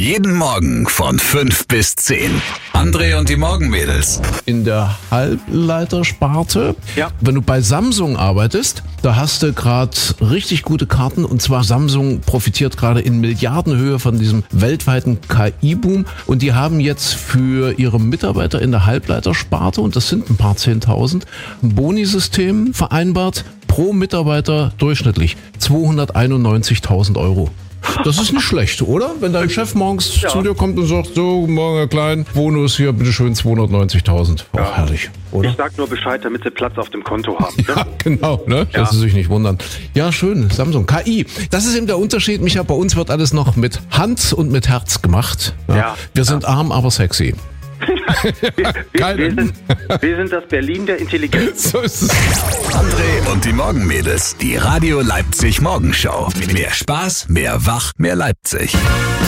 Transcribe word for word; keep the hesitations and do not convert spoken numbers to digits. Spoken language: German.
Jeden Morgen von fünf bis zehn. André und die Morgenmädels. In der Halbleitersparte, Ja. wenn du bei Samsung arbeitest, da hast du gerade richtig gute Karten. Und zwar Samsung profitiert gerade in Milliardenhöhe von diesem weltweiten K I-Boom. Und die haben jetzt für ihre Mitarbeiter in der Halbleitersparte, und das sind ein paar Zehntausend, ein Bonisystem vereinbart, pro Mitarbeiter durchschnittlich zweihunderteinundneunzigtausend Euro. Das ist nicht schlecht, oder? Wenn dein Chef morgens Ja. zu dir kommt und sagt, so, guten Morgen, Herr Klein, Bonus hier, bitteschön zweihundertneunzigtausend. Auch Ja. herrlich, oder? Ich sag nur Bescheid, damit sie Platz auf dem Konto haben. Ne? Ja, genau, ne? Ja. Dass Sie sich nicht wundern. Ja, schön, Samsung. K I, das ist eben der Unterschied, Micha. Bei uns wird alles noch mit Hand und mit Herz gemacht. Ja. Wir sind arm, aber sexy. Wir, wir, Keine. wir, sind, wir sind das Berlin der Intelligenz. So ist es. André und die Morgenmädels. Die Radio Leipzig Morgenshow. Mehr Spaß, mehr Wach, mehr Leipzig.